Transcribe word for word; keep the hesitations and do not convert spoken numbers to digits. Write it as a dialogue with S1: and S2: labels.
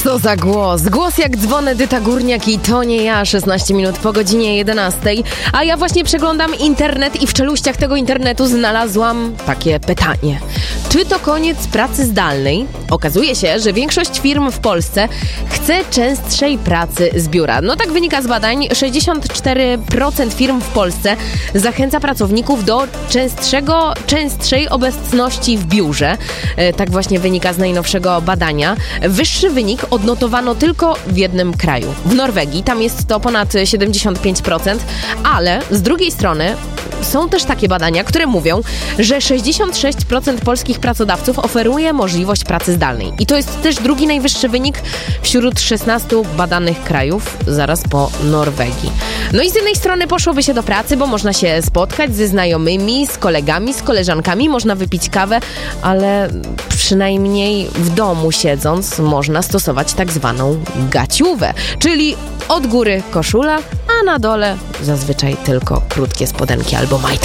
S1: Co za głos? Głos jak dzwon Edyta Górniak i to nie ja, szesnaście minut po godzinie jedenastej. A ja właśnie przeglądam internet i w czeluściach tego internetu znalazłam takie pytanie. Czy to koniec pracy zdalnej? Okazuje się, że większość firm w Polsce chce częstszej pracy z biura. No tak wynika z badań. sześćdziesiąt cztery procent firm w Polsce zachęca pracowników do częstszego, częstszej obecności w biurze. E, tak właśnie wynika z najnowszego badania. Wyższy wynik odnotowano tylko w jednym kraju. W Norwegii. Tam jest to ponad siedemdziesiąt pięć procent, ale z drugiej strony są też takie badania, które mówią, że sześćdziesiąt sześć procent polskich pracodawców oferuje możliwość pracy zdalnej. I to jest też drugi najwyższy wynik wśród szesnastu badanych krajów, zaraz po Norwegii. No i z jednej strony poszłoby się do pracy, bo można się spotkać ze znajomymi, z kolegami, z koleżankami, można wypić kawę, ale przynajmniej w domu siedząc można stosować tak zwaną gaciówę, czyli od góry koszula, a na dole zazwyczaj tylko krótkie spodenki albo majtki.